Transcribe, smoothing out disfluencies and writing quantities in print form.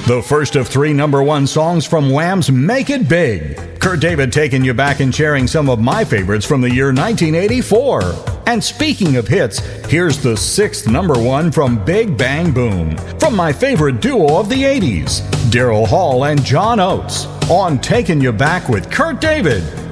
The first of 3 number 1 songs from Wham's Make It Big. Kurt David taking you back and sharing some of my favorites from the year 1984. And speaking of hits, here's the 6th number 1 from Big Bang Boom, from my favorite duo of the 80s, Daryl Hall and John Oates, on Taking You Back with Kurt David.